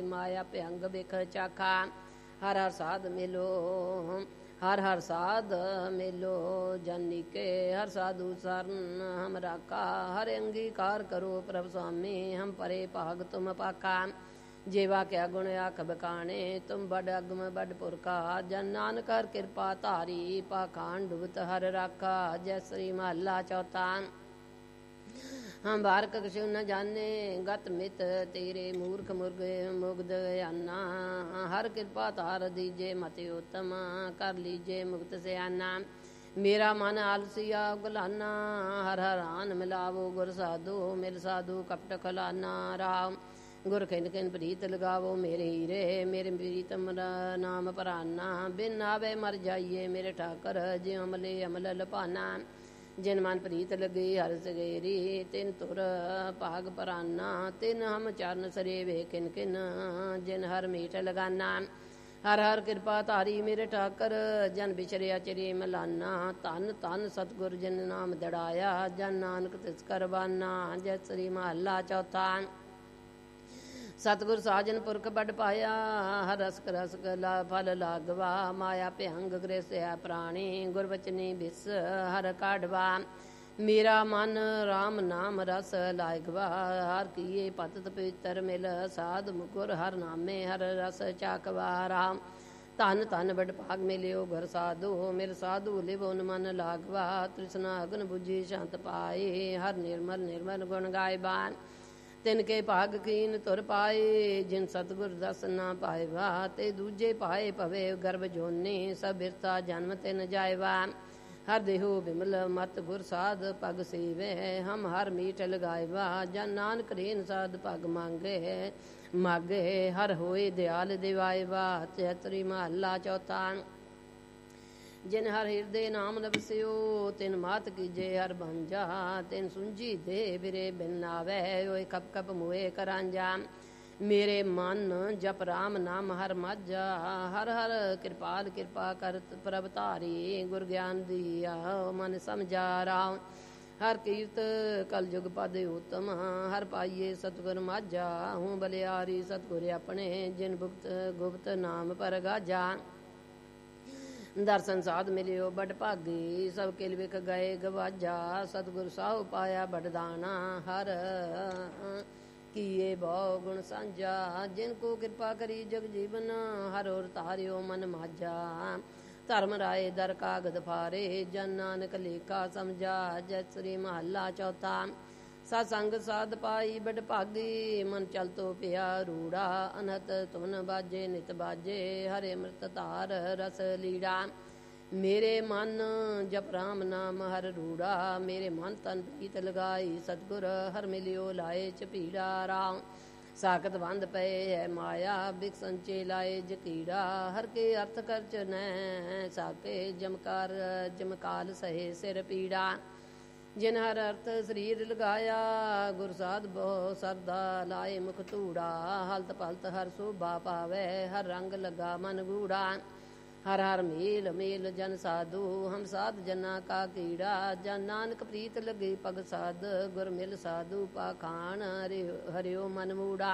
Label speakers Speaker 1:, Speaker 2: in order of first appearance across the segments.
Speaker 1: माया भयंग बिख चाखा। हर हर साध मिलो हर हर साध मिलो जानी के हर साधु शरण हम राका। हर अंगीकार करो प्रभु स्वामी हम परे भाग तुम पाका। जेवा क्या गुण आख बकाने तुम बड़ अगम बड़ पुरखा। जन नानक हर कृपा धारी पाखान डुबत हर राखा। जय श्री महला चौथा। हम बार कछु न जाने गत मित तेरे मूर्ख मुर्ग मुग्ध आना। हर कृपा तार दीजे मति उत्तम कर लीजे मुक्त से आना। मेरा मन आलसिया गुलाना हर हर आन मिलावो गुर साधु मिल साधु कपट खलाना। राम गुर खिन खिन प्रीत लगावो मेरे हीरे मेरे प्रीतम नाम पराना। बिन आवे मर जाइए मेरे ठाकर ज्यों अमले अमल लपाना। जिन मन प्रीत लगे हर सगेरी तिन तुर भाग पराना। तिन हम चरण सरेवे किन किन जिन हर मीठ लगाना। हर हर कृपा धारी मेरे ठाकर जन बिछरिया चिरे मलाना। धन धन सतगुर जिन नाम दड़ाया जन नानक तिस करवाना। जय श्री महला चौथा। सतगुर साजन पुरख बड़ पाया हर रसक रसक फल लागवा। माया भयंग ग्रसिया प्राणी गुरबचनी बिस हर काढ़वा। मेरा मन राम नाम रस लागवा हर किए पतत पवित्र मिल। साध मुकुर हर नामे हर रस चाकवा। राम धन धन बड़ भाग मिलियो घर साधु मिल साधु लिवोन मन लागवा। तृष्णा अगन बुझी शांत पाए हर निर्मल निर्मल गुण गायबान। तिनके भाग कीन तुर पाए जिन सतगुर दस ना पाएवा। ते दूजे पाए पवे गर्भ जोनी सब बिरता जन्म तिन जाएवा। हर देहो बिमल मत गुर साध पग सेवे हम हर मीठ लगाएवा। जन नानक रेन साध पग मांगे मागे हर होए दयाल दिवाएवा। चैत्री महला चौथा। जिन हर हृदय नाम लबस्यो तिन मात कीजे हर बंजा। तिन सुंझी दे बिरे बिन आवे ओए कप कप मुए करांजा। मेरे मन जप राम नाम हर माझा। हर हर कृपाल कृपा कर प्रभ धारी गुर ज्ञान दिया मन समझा। राम हर कीर्त कल जुग पद उत्तम हर पाइये सतगुर माझा। हूँ बलियारी सतगुर अपने जिन गुप्त गुप्त नाम पर गाजा। दर्शन साध मिलियो बड़ भागी सब किल विख गए गवाजा। सतगुर साहु पाया बड़दाना हर किए बहु गुण सांझा। जिनको कृपा करी जग जीवन हर और तारियो मन माझा। धर्म राय दर कागद फारे जन नानक लेखा समझा। जय श्री महला चौथा। सत्संग साध पाई बड़ भागी मन चल तो पिया रूड़ा। अनहत धुन बाजे नित बाजे हरे अमृत धार रस लीड़ा। मेरे मन जप राम नाम हर रूड़ा। मेरे मन तन प्रीत लगाई सतगुर हर मिलियो लाए चपीड़ा। राम साकत बंद पे है माया बिक संचे लाए जकीड़ा। हर के अर्थ खर्च न साके जमकार जमकाल सहे सिर पीड़ा। जिन हर अर्थ शरीर लगाया गुर साध बहु सरदा लाए मुख धूड़ा। हलत पलत हर शोभा पावे हर रंग लगा मन गूढ़ा। हर हर मेल मेल जन साधु हम साध जना का कीड़ा। जन नानक प्रीत लगे पग साध गुर मिल साधु पाखान हरियो मन मूड़ा।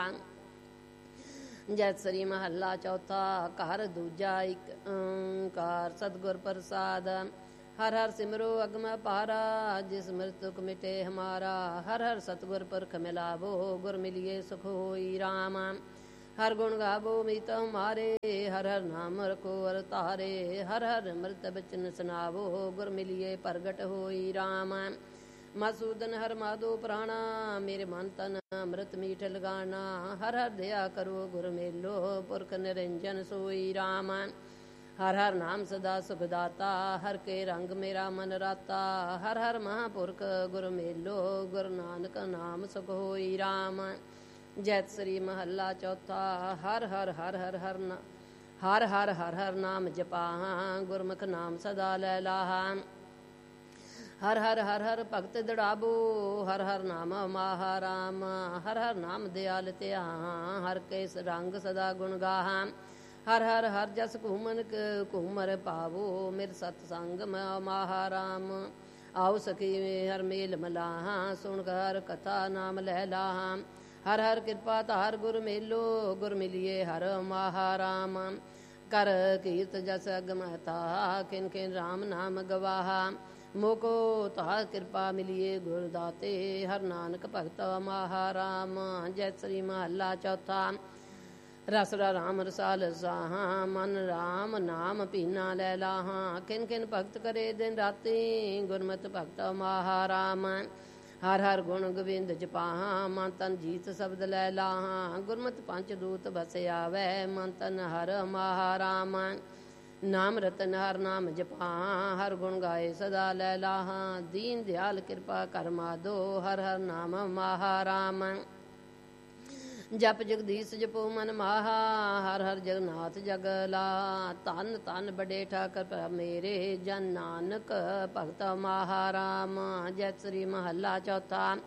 Speaker 1: जय श्री महला चौथा। घर दूजा एक ओंकार सतगुर प्रसाद। हर हर सिमरो अगम पारा जिस मृतुक मिटे हमारा। हर हर सतगुर पुरख मिलावो गुर मिलिए सुख होई राम। हर गुण गावो मीत हमारे हर हर नाम रखो अर तारे। हर हर अमृत बचन सुनावो गुर मिलिए प्रगट होई राम। मसूदन हर माधो प्राणा मेरे मन तन अमृत मीठ लगाना। हर हर दया करो गुर मेलो पुरख निरंजन सोई राम। हर हर नाम सदा सुखदाता हर के रंग मेरा मन राता। हर हर महापुरख गुर मेलो गुरु नानक नाम सुख होई राम। जय श्री महला चौथा। हर हर हर हर हर हर हर हर हर नाम जपा गुरमुख नाम सदा लै लाहा। हर हर हर हर भगत दड़ाबो हर हर नाम माहा राम। हर हर नाम दयाल त्या हर के रंग सदा गुण गाहा। हर हर हर जस घूमन घूमर पावो मेरे सतसंग माहा राम। आओ सखी हर मेल मलाहा सुन हर कथा नाम लह लाहा। ਹਰ ਹਰ ਕਿਰਪਾ ਧਾਰ ਗੁਰ ਮੇਲੋ ਗੁਰ ਮਿਲਿਏ ਹਰ ਮਹਾਰਾਮ ਕਰ ਕੀਰਤ ਜਸ ਅਗਮਤਾ ਕਿਨ ਕਿਨ ਰਾਮ ਨਾਮ ਗਵਾਹਾ ਮੋਕੋ ਤਾ ਕਿਰਪਾ ਮਿਲਿਏ ਗੁਰ ਦਾਤੇ ਹਰ ਨਾਨਕ ਭਗਤ ਮਹਾਰਾਮ ਜੈ ਸ੍ਰੀ ਮਹੱਲਾ ਚੌਥਾ ਰਸਰਾ ਰਾਮ ਰਸਾਲ ਸਾਹਾਂ ਮਨ ਰਾਮ ਨਾਮ ਪੀਨਾ ਲੈ ਲਾਹਾਂ ਕਿਨ ਕਿਨ ਭਗਤ ਕਰੇ ਦਿਨ ਰਾਤੀ ਗੁਰਮਤਿ ਭਗਤ ਮਹਾਰਾਮ ਹਰ ਹਰ ਗੁਣ ਗੋਬਿੰਦ ਜਪਾਹਾਂ ਮਨ ਤਨ ਜੀਤ ਸ਼ਬਦ ਲੈ ਲਾਹਾਂ ਗੁਰਮਤਿ ਪੰਚ ਦੂਤ ਬਸ ਆਵੈ ਮਨ ਤਨ ਹਰ ਮਹਾਰਾਮ ਨਾਮ ਰਤਨ ਹਰ ਨਾਮ ਜਪਾਂ ਹਰ ਗੁਣ ਗਾਏ ਸਦਾ ਲੈ ਲਾਹਾਂ ਦੀਨ ਦਿਆਲ ਕਿਰਪਾ ਕਰ ਮਾਧੋ ਹਰ ਹਰ ਨਾਮ ਮਹਾਰਾਮ ਜਪ ਜਗਦੀਸ਼ ਜਪੋ ਮਨ ਮਾਹਾ ਹਰ ਹਰ ਜਗਨਾਥ ਜਗਲਾ ਧੰਨ ਧੰਨ ਬੜੇ ਠਾਕਰ ਮੇਰੇ ਜਨ ਨਾਨਕ ਭਗਤ ਮਹਾਰਾਮ ਜੈ ਸ੍ਰੀ ਮਹੱਲਾ ਚੌਥਾ